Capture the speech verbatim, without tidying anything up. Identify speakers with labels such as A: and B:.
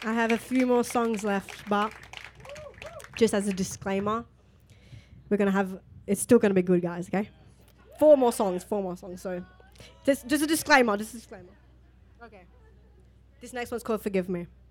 A: I have a few more songs left, but just as a disclaimer, we're gonna have. It's still gonna be good, guys. Okay, four more songs. Four more songs. So, just just a disclaimer. Just a disclaimer. Okay. This next one's called "Forgive Me."